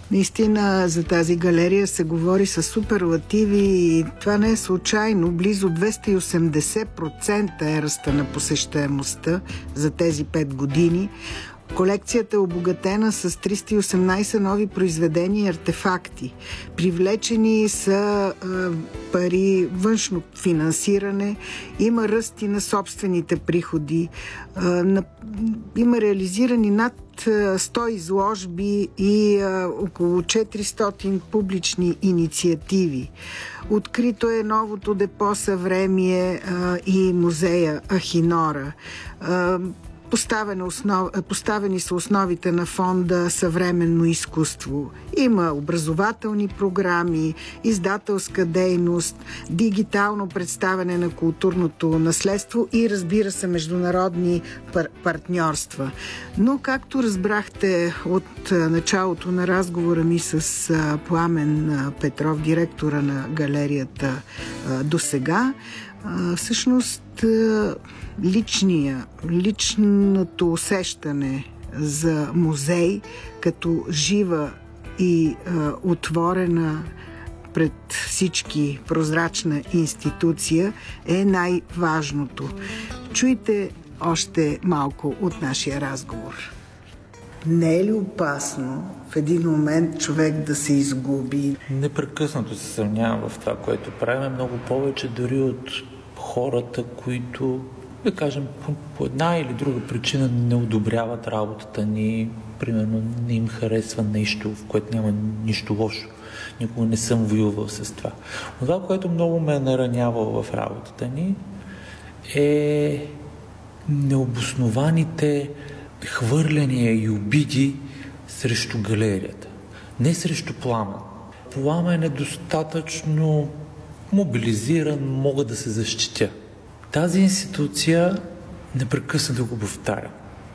Наистина за тази галерия се говори с суперлативи и това не е случайно. Близо 280% е ръста на посещаемостта за тези 5 години. Колекцията е обогатена с 318 нови произведения и артефакти. Привлечени са пари, външно финансиране, има ръсти на собствените приходи, има реализирани над 100 изложби и около 400 публични инициативи. Открито е новото депо Съвремие и музея Ахинора. Поставени са основите на фонда Съвременно изкуство. Има образователни програми, издателска дейност, дигитално представяне на културното наследство и, разбира се, международни партньорства. Но, както разбрахте от началото на разговора ми с Пламен Петров, директора на галерията досега, всъщност личното усещане за музей като жива и отворена пред всички прозрачна институция е най-важното. Чуйте още малко от нашия разговор. Не е ли опасно в един момент човек да се изгуби? Непрекъснато се съмнявам в това, което правим, много повече дори от хората, които, да кажем, по една или друга причина не одобряват работата ни, примерно не им харесва нещо, в което няма нищо лошо. Никога не съм воювал с това. Но това, което много ме е наранявало в работата ни, е необоснованите хвърляния и обиди срещу галерията. Не срещу Пламен. Пламен е достатъчно мобилизиран, мога да се защитя. Тази институция непрекъснато го повтаря.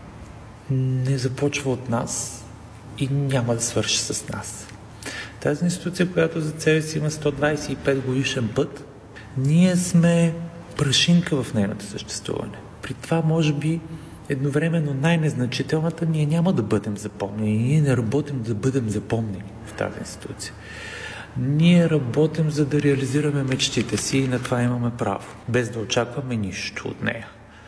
Не започва от нас и няма да свърши с нас. Тази институция, която за себе си има 125 годишен път, ние сме прашинка в нейното съществуване. При това, може би, едновременно най-незначителната, ние няма да бъдем запомнени. Ние не работим да бъдем запомнени в тази институция. Ние работим, за да реализираме мечтите си и на това имаме право, без да очакваме нищо от нея.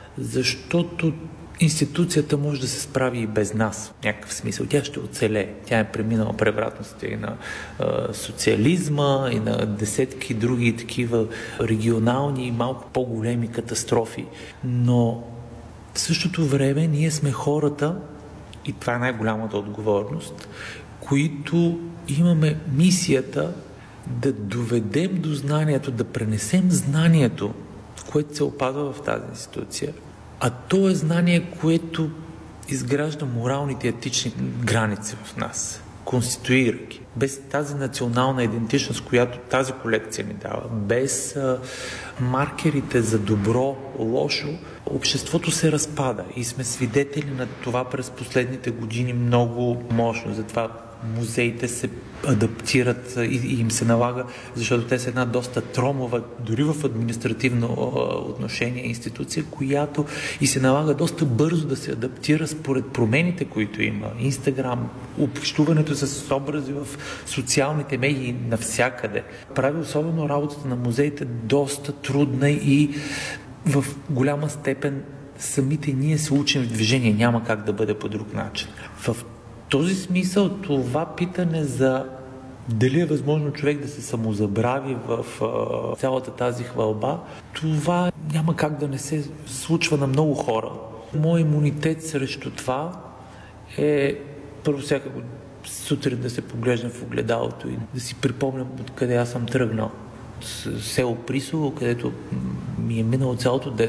Защото институцията може да се справи и без нас, в някакъв смисъл. Тя ще оцелее. Тя е преминала превратностите и на социализма, и на десетки други такива регионални и малко по-големи катастрофи. Но в същото време ние сме хората, и това е най-голямата отговорност, които имаме мисията да доведем до знанието, да пренесем знанието, което се опазва в тази институция, а то е знание, което изгражда моралните и етични граници в нас, конституирайки. Без тази национална идентичност, която тази колекция ни дава, без маркерите за добро, лошо, обществото се разпада и сме свидетели на това през последните години много мощно. Затова музеите се адаптират и им се налага, защото те са една доста тромова, дори в административно отношение, институция, която и се налага доста бързо да се адаптира според промените, които има. Инстаграм, общуването с образи в социалните медии навсякъде. Прави особено работата на музеите доста трудна и в голяма степен самите ние се учим в движение. Няма как да бъде по друг начин. В този смисъл това питане за дали е възможно човек да се самозабрави в цялата тази хвалба, това няма как да не се случва на много хора. Моят имунитет срещу това е първо всяка сутрин да се поглеждам в огледалото и да си припомням откъде аз съм тръгнал. Село Присово, където ми е минало цялото детство.